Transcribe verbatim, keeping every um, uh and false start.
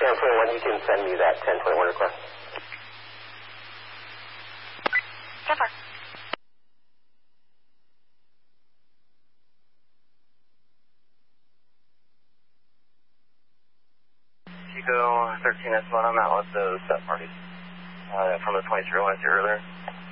ten twenty-one, you can send me that ten twenty-one request. ten four. Chico thirteen, that's what I'm out with the set parties uh, from the twenty-three I went to earlier.